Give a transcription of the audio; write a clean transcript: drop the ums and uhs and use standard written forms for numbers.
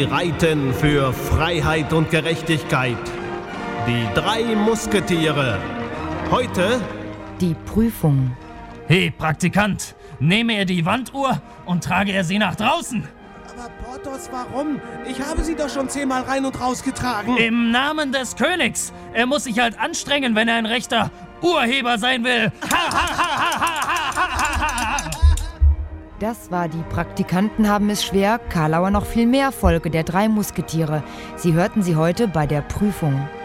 reiten für Freiheit und Gerechtigkeit. Die 3 Musketiere. Heute die Prüfung. Hey, Praktikant, nehme er die Wanduhr und trage er sie nach draußen. Aber Porthos, warum? Ich habe sie doch schon 10-mal rein und rausgetragen. Im Namen des Königs. Er muss sich halt anstrengen, wenn er ein rechter Urheber sein will. Das war die Praktikanten haben es schwer, Karlauer noch viel mehr Folge der 3 Musketiere. Sie hörten sie heute bei der Prüfung.